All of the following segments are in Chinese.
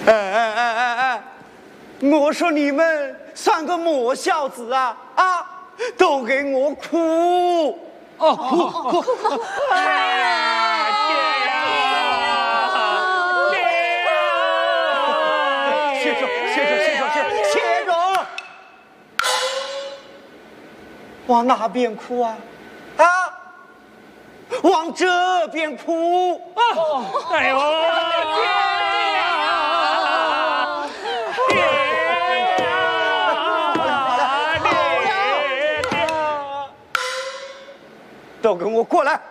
我说你们算个么小子啊！都给我哭！哭！ 哎呀， 歇着！往哪边哭啊？往这边哭！ 哎呦！ 都跟我过来！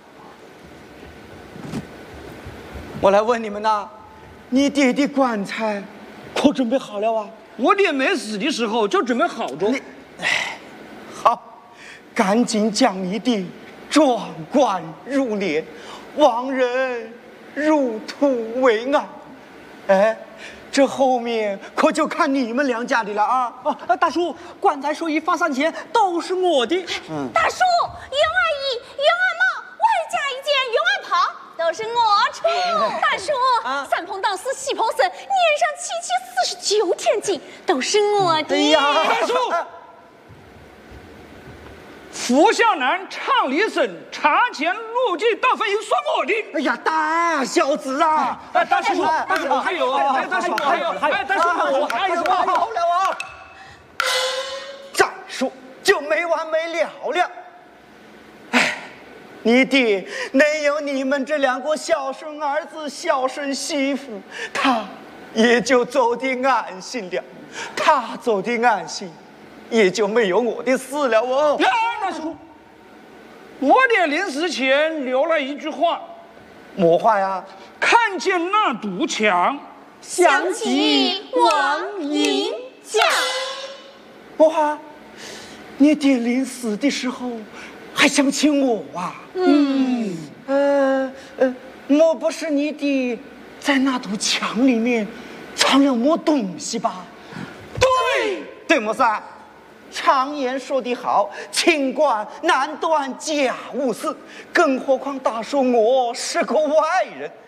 我来问你们呐，你爹的棺材可准备好了啊？ 我爹没死的时候就准备好着。 好，赶紧将你的壮棺入殓，亡人入土为安。这后面可就看你们两家的了啊！ 大叔，棺材水一发散钱都是我的。 大叔，袁阿姨、袁阿妈，外加一件袁阿袍，都是我出。大叔，三棚当司细棚僧，年上749天金，都是我的。 大叔，福向南唱李生，茶钱路记大分银算我的。 哎呀，大小子啊！ 大叔，还有啊！大叔，还有，我还有什么？ 好了啊！再说就没完没了了。你爹能有你们这两个孝顺儿子、孝顺媳妇，他也就走得安心了。他走得安心，也就没有我的事了哦。 大叔，我爹临死前留了一句话， 么话呀？ 看见那堵墙， 想起王银匠。 么话？你爹临死的时候还想起我啊？莫不是你爹在那堵墙里面藏了么东西吧？对么噻？常言说得好，清官难断家务事，更何况大叔我是个外人，